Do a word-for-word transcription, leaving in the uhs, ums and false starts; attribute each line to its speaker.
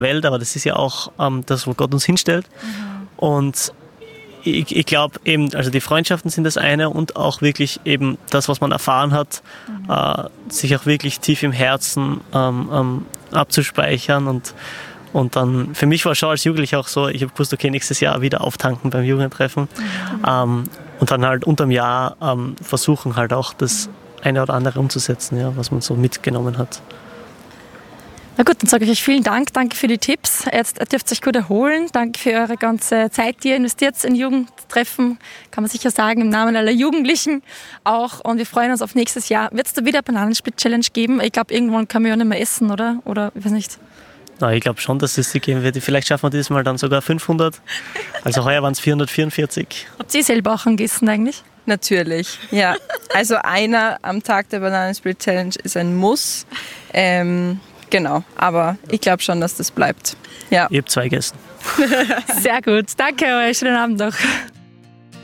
Speaker 1: Welt, aber das ist ja auch ähm, das, wo Gott uns hinstellt. Mhm. Und ich, ich glaube eben, also die Freundschaften sind das eine und auch wirklich eben das, was man erfahren hat, mhm. äh, sich auch wirklich tief im Herzen ähm, ähm, abzuspeichern und Und dann, für mich war es schon als Jugendlicher auch so, ich habe gewusst, okay, nächstes Jahr wieder auftanken beim Jugendtreffen. Mhm. Ähm, und dann halt unterm Jahr ähm, versuchen halt auch das eine oder andere umzusetzen, ja, was man so mitgenommen hat.
Speaker 2: Na gut, dann sage ich euch vielen Dank. Danke für die Tipps. Jetzt dürft ihr euch gut erholen. Danke für eure ganze Zeit, die ihr investiert in Jugendtreffen. Kann man sicher sagen, im Namen aller Jugendlichen auch. Und wir freuen uns auf nächstes Jahr. Wird es da wieder Bananensplit-Challenge geben? Ich glaube, irgendwann kann man ja nicht mehr essen, oder? Oder, ich weiß nicht.
Speaker 1: Na, ich glaube schon, dass es sie geben wird. Vielleicht schaffen wir dieses Mal dann sogar fünfhundert. Also heuer waren es vierhundertvierundvierzig.
Speaker 2: Habt ihr selber auch gegessen eigentlich?
Speaker 3: Natürlich, ja. Also einer am Tag der Bananensplit-Challenge ist ein Muss. Ähm, genau, aber ich glaube schon, dass das bleibt. Ja.
Speaker 1: Ich habe zwei gegessen.
Speaker 2: Sehr gut. Danke euch. Schönen Abend noch.